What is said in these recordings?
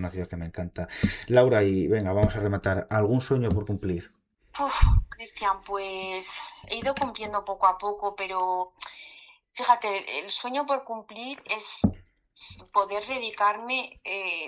una ciudad que me encanta. Laura, y venga, vamos a rematar. ¿Algún sueño por cumplir? Cristian, pues he ido cumpliendo poco a poco, pero fíjate, el sueño por cumplir es poder dedicarme,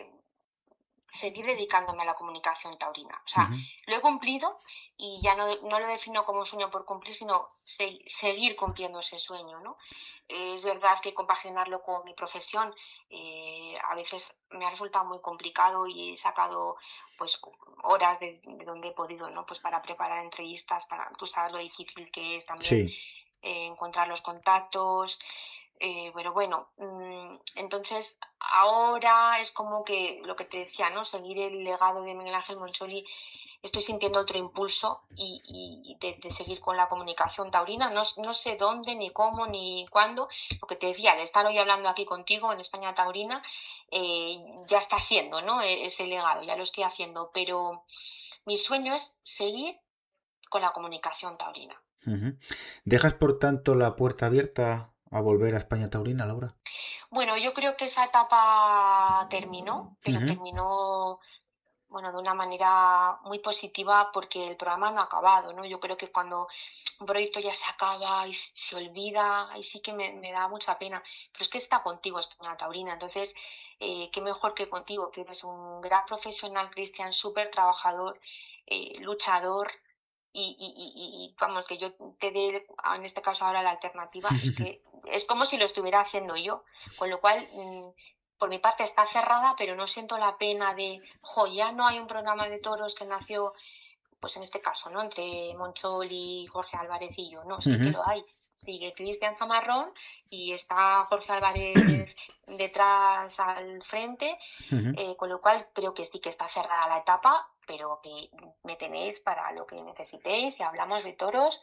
seguir dedicándome a la comunicación taurina. O sea, Ujú. lo he cumplido y ya no lo defino como un sueño por cumplir, sino seguir cumpliendo ese sueño, ¿no? Es verdad que compaginarlo con mi profesión a veces me ha resultado muy complicado y he sacado pues horas de donde he podido, ¿no? Pues para preparar entrevistas, tú sabes lo difícil que es también Sí. encontrar los contactos. Pero bueno, entonces ahora es como que lo que te decía, ¿no? Seguir el legado de Miguel Ángel Moncholi, estoy sintiendo otro impulso y de seguir con la comunicación taurina. No sé dónde, ni cómo, ni cuándo. Lo que te decía, de estar hoy hablando aquí contigo en España Taurina, ya está siendo, ¿no? Ese legado, ya lo estoy haciendo. Pero mi sueño es seguir con la comunicación taurina. Ujú. ¿Dejas por tanto la puerta abierta a volver a España Taurina, Laura? Bueno, yo creo que esa etapa terminó, pero Ujú. terminó, bueno, de una manera muy positiva porque el programa no ha acabado, ¿no? Yo creo que cuando un proyecto ya se acaba y se olvida, ahí sí que me da mucha pena. Pero es que está contigo España Taurina, entonces, qué mejor que contigo, que eres un gran profesional, Cristian, súper trabajador, luchador, vamos, que yo te dé en este caso ahora la alternativa, es que es como si lo estuviera haciendo yo, con lo cual por mi parte está cerrada, pero no siento la pena de, ya no hay un programa de toros que nació, pues en este caso, ¿no? Entre Moncholi, Jorge Álvarez y yo, no, sí que Ujú. lo hay. Sigue Cristian Zamarrón y está Jorge Álvarez detrás al frente, Ujú. con lo cual creo que sí que está cerrada la etapa, pero que me tenéis para lo que necesitéis y hablamos de toros,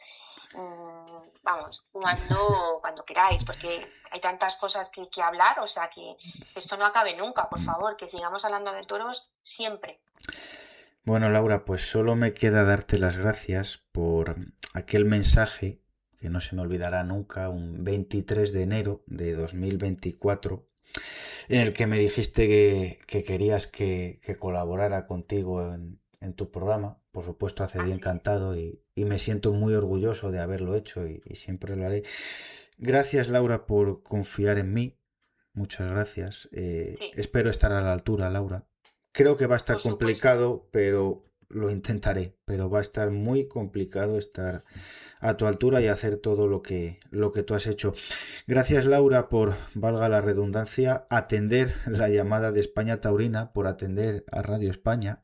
vamos, cuando queráis, porque hay tantas cosas que hablar, o sea que esto no acabe nunca, por favor, que sigamos hablando de toros siempre. Bueno, Laura, pues solo me queda darte las gracias por aquel mensaje que no se me olvidará nunca, un 23 de enero de 2024, en el que me dijiste que querías que colaborara contigo en tu programa. Por supuesto, accedí Así es. encantado y me siento muy orgulloso de haberlo hecho y siempre lo haré. Gracias, Laura, por confiar en mí. Muchas gracias. Sí, Espero estar a la altura, Laura. Creo que va a estar por supuesto. complicado, pero lo intentaré. Pero va a estar muy complicado estar a tu altura y hacer todo lo que tú has hecho. Gracias, Laura, por, valga la redundancia, atender la llamada de España Taurina, por atender a Radio España.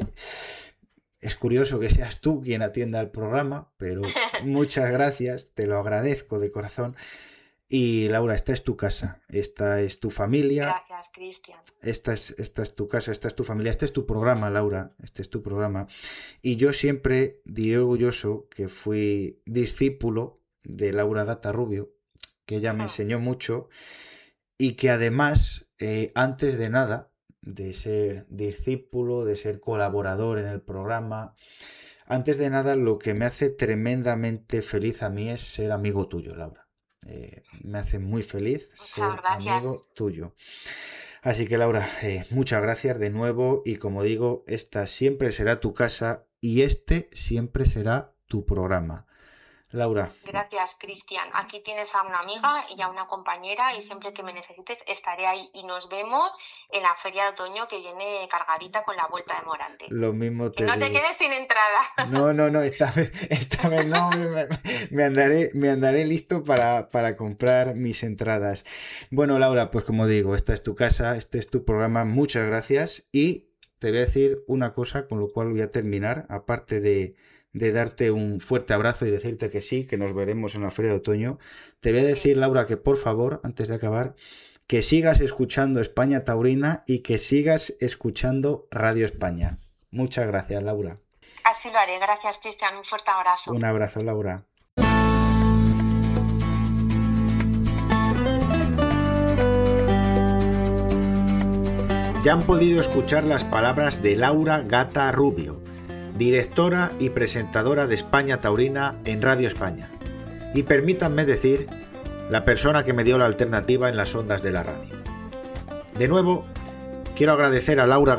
Es curioso que seas tú quien atienda el programa, pero muchas gracias, te lo agradezco de corazón. Y Laura, esta es tu casa, esta es tu familia, Gracias, Cristian. esta es tu casa, esta es tu familia, este es tu programa, Laura, este es tu programa. Y yo siempre diré orgulloso que fui discípulo de Laura Gata Rubio, que ella me enseñó mucho y que además, antes de nada, de ser discípulo, de ser colaborador en el programa, antes de nada, lo que me hace tremendamente feliz a mí es ser amigo tuyo, Laura. Me hace muy feliz Muchas ser amigo gracias. tuyo. Así que Laura, muchas gracias de nuevo y como digo, esta siempre será tu casa y este siempre será tu programa. Laura, Gracias, Cristian. Aquí tienes a una amiga y a una compañera y siempre que me necesites estaré ahí y nos vemos en la feria de otoño que viene cargadita con la vuelta de Morante. lo mismo Que te no te digo. quedes sin entrada. No, no, no, esta vez no, me andaré listo para comprar mis entradas. Bueno, Laura, pues como digo, esta es tu casa, este es tu programa, muchas gracias y te voy a decir una cosa con lo cual voy a terminar, aparte de darte un fuerte abrazo y decirte que sí, que nos veremos en la Feria de Otoño, te voy a decir, Sí, Laura, que por favor, antes de acabar, que sigas escuchando España Taurina y que sigas escuchando Radio España. Muchas gracias, Laura. así lo haré. Gracias, Cristian. Un fuerte abrazo. Un abrazo, Laura. Ya han podido escuchar las palabras de Laura Gata Rubio, directora y presentadora de España Taurina en Radio España. Y permítanme decir, la persona que me dio la alternativa en las ondas de la radio. De nuevo, quiero agradecer a Laura